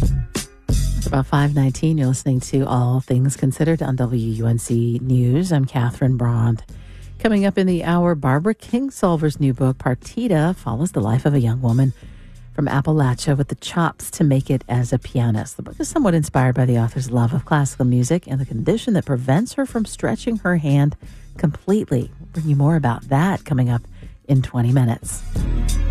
It's about 5:19. You're listening to All Things Considered on WUNC News. I'm Catherine Braund. Coming up in the hour, Barbara Kingsolver's new book, Partita, follows the life of a young woman from Appalachia with the chops to make it as a pianist. The book is somewhat inspired by the author's love of classical music and the condition that prevents her from stretching her hand completely. We'll bring you more about that coming up in 20 minutes.